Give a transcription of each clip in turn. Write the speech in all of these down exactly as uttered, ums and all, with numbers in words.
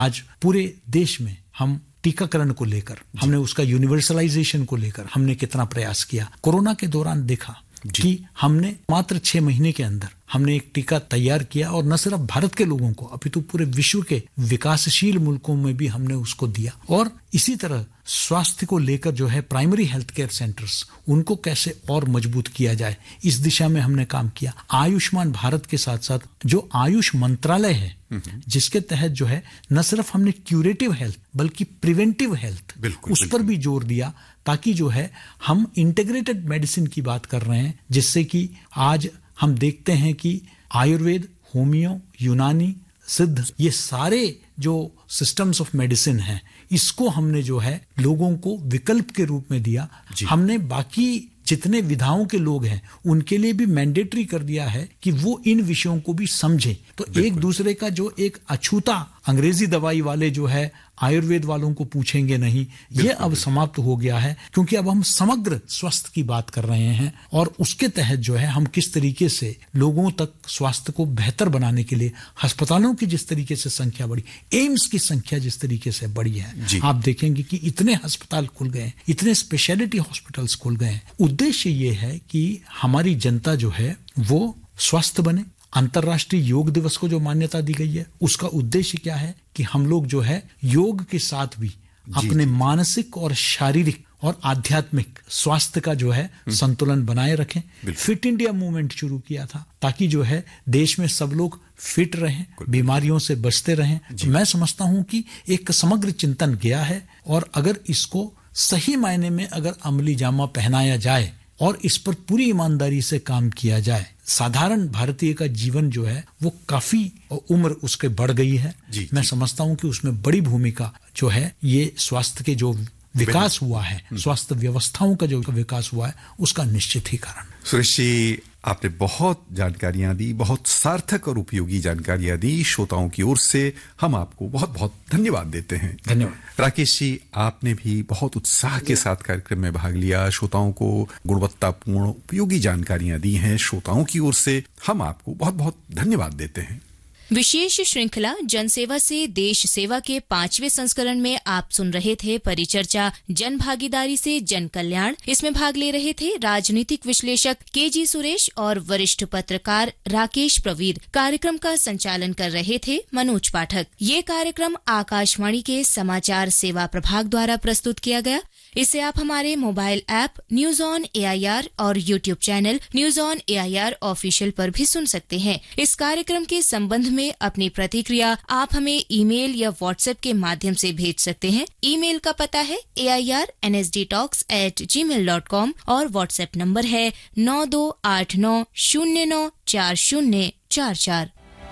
आज पूरे देश में हम टीकाकरण को लेकर, हमने उसका यूनिवर्सलाइजेशन को लेकर हमने कितना प्रयास किया। कोरोना के दौरान देखा कि हमने मात्र छह महीने के अंदर हमने एक टीका तैयार किया और न सिर्फ भारत के लोगों को अपितु पूरे विश्व के विकासशील मुल्कों में भी हमने उसको दिया। और इसी तरह स्वास्थ्य को लेकर जो है प्राइमरी हेल्थ केयर सेंटर्स, उनको कैसे और मजबूत किया जाए, इस दिशा में हमने काम किया। आयुष्मान भारत के साथ साथ जो आयुष मंत्रालय है, जिसके तहत जो है न सिर्फ हमने क्यूरेटिव हेल्थ बल्कि प्रिवेंटिव हेल्थ उस पर भी जोर दिया, ताकि जो है हम इंटीग्रेटेड मेडिसिन की बात कर रहे हैं, जिससे कि आज हम देखते हैं कि आयुर्वेद, होमियो, यूनानी, सिद्ध, ये सारे जो सिस्टम्स ऑफ मेडिसिन हैं, इसको हमने जो है लोगों को विकल्प के रूप में दिया। हमने बाकी जितने विधाओं के लोग हैं उनके लिए भी मैंडेटरी कर दिया है कि वो इन विषयों को भी समझें। तो एक दूसरे का जो एक अछूता अंग्रेजी दवाई वाले जो है आयुर्वेद वालों को पूछेंगे नहीं, ये अब समाप्त हो गया है, क्योंकि अब हम समग्र स्वास्थ्य की बात कर रहे हैं और उसके तहत जो है हम किस तरीके से लोगों तक स्वास्थ्य को बेहतर बनाने के लिए अस्पतालों की जिस तरीके से संख्या बढ़ी, एम्स की संख्या जिस तरीके से बढ़ी है, आप देखेंगे कि इतने अस्पताल खुल गए, इतने स्पेशलिटी हॉस्पिटल्स खुल गए। उद्देश्य ये है कि हमारी जनता जो है वो स्वस्थ बने। अंतर्राष्ट्रीय योग दिवस को जो मान्यता दी गई है, उसका उद्देश्य क्या है कि हम लोग जो है योग के साथ भी अपने मानसिक और शारीरिक और आध्यात्मिक स्वास्थ्य का जो है संतुलन बनाए रखें। फिट इंडिया मूवमेंट शुरू किया था ताकि जो है देश में सब लोग फिट रहें, बीमारियों से बचते रहें। तो मैं समझता हूं कि एक समग्र चिंतन गया है और अगर इसको सही मायने में अगर अमली जामा पहनाया जाए और इस पर पूरी ईमानदारी से काम किया जाए, साधारण भारतीय का जीवन जो है वो काफी उम्र उसके बढ़ गई है। मैं समझता हूं कि उसमें बड़ी भूमिका जो है ये स्वास्थ्य के जो विकास हुआ है, स्वास्थ्य व्यवस्थाओं का जो विकास हुआ है, उसका निश्चित ही कारण। सुरेश जी, आपने बहुत जानकारियां दी, बहुत सार्थक और उपयोगी जानकारियां दी। श्रोताओं की ओर से हम आपको बहुत बहुत धन्यवाद देते हैं। धन्यवाद। राकेश जी, आपने भी बहुत उत्साह के साथ कार्यक्रम में भाग लिया, श्रोताओं को गुणवत्तापूर्ण उपयोगी जानकारियां दी हैं। श्रोताओं की ओर से हम आपको बहुत बहुत धन्यवाद देते हैं। विशेष श्रृंखला जनसेवा से देश सेवा के पांचवें संस्करण में आप सुन रहे थे परिचर्चा जन भागीदारी से जन कल्याण। इसमें भाग ले रहे थे राजनीतिक विश्लेषक के जी सुरेश और वरिष्ठ पत्रकार राकेश प्रवीर। कार्यक्रम का संचालन कर रहे थे मनोज पाठक। ये कार्यक्रम आकाशवाणी के समाचार सेवा प्रभाग द्वारा प्रस्तुत किया गया। इसे आप हमारे mobile app news on AIR और YouTube channel news on AIR official पर भी सुन सकते हैं। इस कार्यक्रम के संबंध में अपनी प्रतिक्रिया आप हमें ईमेल या व्हाट्सएप के माध्यम से भेज सकते हैं। ईमेल का पता है ए I R N S D talks eight ji mail dot com और व्हाट्सएप नंबर है नौ दो आठ नौ शून्य नौ चार शून्य चार चार।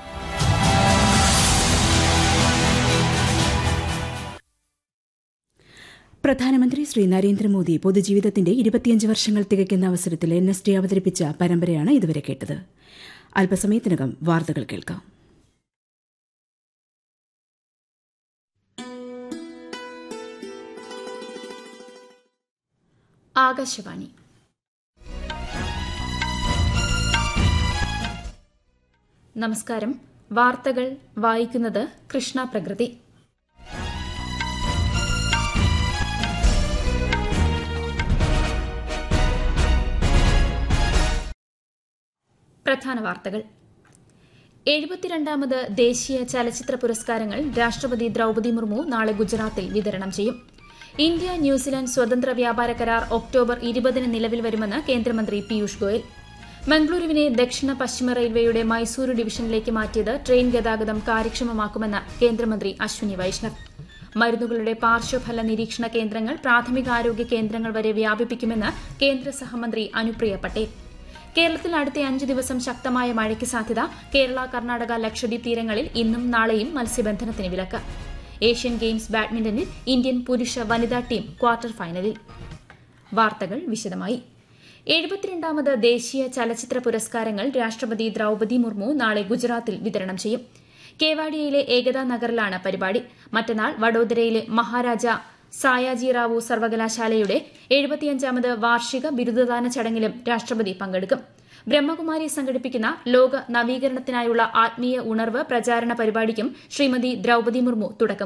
പ്രധാനമന്ത്രി ശ്രീ നരേന്ദ്രമോദി പൊതുജീവിതത്തിന്റെ ഇരുപത്തിയഞ്ച് വർഷങ്ങൾ തികയ്ക്കുന്ന അവസരത്തിൽ എൻ എസ് ഡി അവതരിപ്പിച്ച പരമ്പരയാണ് ഇതുവരെ കേട്ടത്. അല്പസമയത്തിനകം വാർത്തകൾ കേൾക്കാം. ആകാശവാണി. നമസ്കാരം. വാർത്തകൾ വായിക്കുന്നത് കൃഷ്ണ പ്രകൃതി. പ്രധാന വാർത്തകൾ. എഴുപത്തിരണ്ടാമത് ദേശീയ ചലച്ചിത്ര പുരസ്കാരങ്ങൾ രാഷ്ട്രപതി ദ്രൌപദി മുർമു നാളെ ഗുജറാത്തിൽ വിതരണം ചെയ്യും. ഇന്ത്യ ന്യൂസിലാൻഡ് സ്വതന്ത്ര വ്യാപാര കരാർ ഒക്ടോബർ ഇരുപതിന് നിലവിൽ വരുമെന്ന് കേന്ദ്രമന്ത്രി പീയൂഷ് ഗോയൽ. മംഗളൂരുവിനെ ദക്ഷിണ പശ്ചിമ റെയിൽവേയുടെ മൈസൂരു ഡിവിഷനിലേക്ക് മാറ്റിയത് ട്രെയിൻ ഗതാഗതം കാര്യക്ഷമമാക്കുമെന്ന് കേന്ദ്രമന്ത്രി അശ്വിനി വൈഷ്ണവ്. മരുന്നുകളുടെ പാർശ്വഫല നിരീക്ഷണ കേന്ദ്രങ്ങൾ പ്രാഥമികാരോഗ്യ കേന്ദ്രങ്ങൾ വരെ വ്യാപിപ്പിക്കുമെന്ന് കേന്ദ്ര സഹമന്ത്രി അനുപ്രിയ പട്ടേൽ. കേരളത്തിൽ അടുത്ത അഞ്ച് ദിവസം ശക്തമായ മഴയ്ക്ക് സാധ്യത. കേരള, കർണാടക, ലക്ഷദ്വീപ് തീരങ്ങളിൽ ഇന്നും നാളെയും മത്സ്യബന്ധനത്തിന് വിലക്ക്. ഏഷ്യൻ ഗെയിംസ് ബാഡ്മിന്റണിൽ ഇന്ത്യൻ പുരുഷ വനിതാ ടീം ക്വാർട്ടർ ഫൈനലിൽ. വാർത്തകൾ വിശദമായി. എഴുപത്തിരണ്ടാമത് ദേശീയ ചലച്ചിത്ര പുരസ്കാരങ്ങൾ രാഷ്ട്രപതി ദ്രൌപദി മുർമു നാളെ ഗുജറാത്തിൽ വിതരണം ചെയ്യും. കേവാഡിയയിലെ ഏകതാ നഗറിലാണ് പരിപാടി. മറ്റന്നാൾ വഡോദരയിലെ മഹാരാജ സായാജി റാവു സർവകലാശാലയുടെ എഴുപത്തിയഞ്ചാമത് വാർഷിക ബിരുദദാന ചടങ്ങിലും രാഷ്ട്രപതി പങ്കെടുക്കും. ബ്രഹ്മകുമാരി സംഘടിപ്പിക്കുന്ന ലോക നവീകരണത്തിനായുള്ള ആത്മീയ ഉണർവ് പ്രചാരണ പരിപാടിക്കും ശ്രീമതി ദ്രൌപദി മുർമു തുടക്കം